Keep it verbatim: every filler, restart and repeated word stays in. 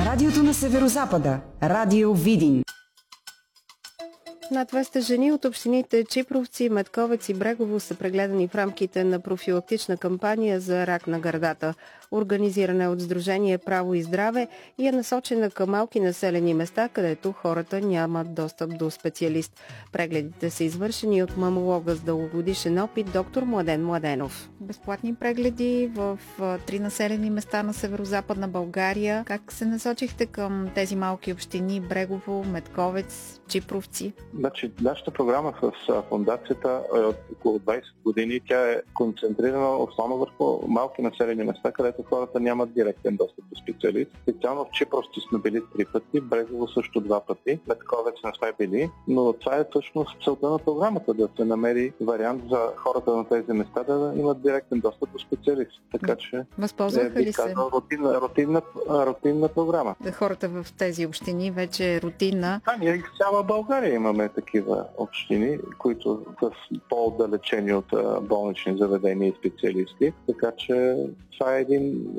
Радиото на Северозапада. Радио Видин. Над двеста жени от общините Чипровци, Медковец и Брегово са прегледани в рамките на профилактична кампания за рак на гърдата. Организирана е от Сдружение Право и здраве и е насочена към малки населени места, където хората нямат достъп до специалист. Прегледите са извършени от мамолога с дългогодишен опит доктор Младен Младенов. Безплатни прегледи в три населени места на северозападна България. Как се насочихте към тези малки общини Брегово, Медковец, Чипровци? Значи, нашата програма с фондацията е от около двайсет години. Тя е концентрирана основно върху малки населени места, където хората нямат директен достъп до специалист. Специално в Чипровци сме били три пъти, Брегово също два пъти, Медковец не сме били, но това е всъщност целта на програмата, да се намери вариант за хората на тези места да имат директен достъп до специалист. Така че възползваха е, ли се? Рутинна, рутинна, рутинна програма. Да, хората в тези общини вече е рутинна. Да, ние в цяла България имаме такива общини, които са по-отдалечени от болнични заведения и специалисти. Така че това е един